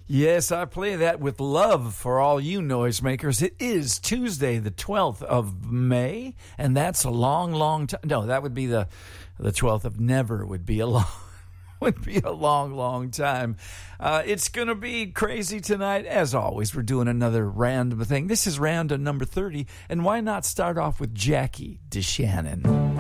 Yes, I play that with love for all you noisemakers. It is Tuesday, the 12th of May, and that's a long, long time. No, that would be the 12th of never would be a long long time. It's going to be crazy tonight. As always, we're doing another random thing. This is random number 30, and why not start off with Jackie DeShannon?